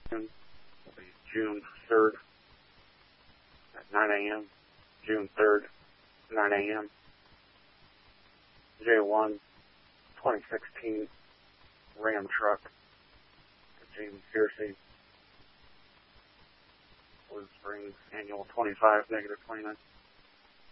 will be June 3rd at 9 a.m. June 3rd, 9 a.m. J1 2016 Ram truck. Jamie Searcy. Blue Springs, annual 25, negative 29.